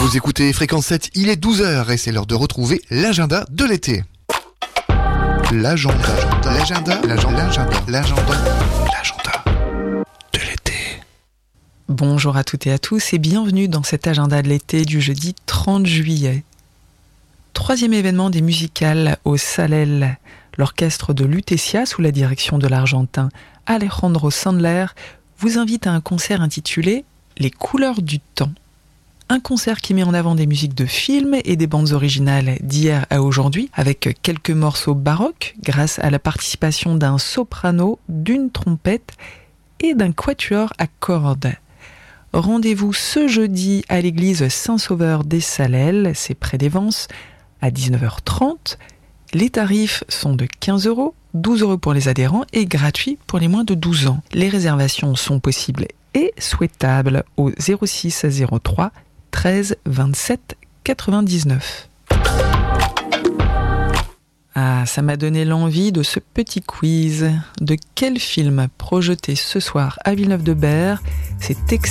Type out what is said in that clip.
Vous écoutez Fréquence 7, il est 12h et c'est l'heure de retrouver l'agenda de l'été. L'agenda de l'été. Bonjour à toutes et à tous et bienvenue dans cet agenda de l'été du jeudi 30 juillet. Troisième événement des musicales au Salel. L'orchestre de Lutetia, sous la direction de l'Argentin Alejandro Sandler, vous invite à un concert intitulé « Les couleurs du temps ». Un concert qui met en avant des musiques de films et des bandes originales d'hier à aujourd'hui, avec quelques morceaux baroques, grâce à la participation d'un soprano, d'une trompette et d'un quatuor à cordes. Rendez-vous ce jeudi à l'église Saint-Sauveur des Salelles, c'est près des Vences, à 19h30. Les tarifs sont de 15 €, 12 € pour les adhérents et gratuits pour les moins de 12 ans. Les réservations sont possibles et souhaitables au 06 03 13 27 99. Ah, ça m'a donné l'envie de ce petit quiz. De quel film projeté ce soir à Villeneuve-de-Berg s'est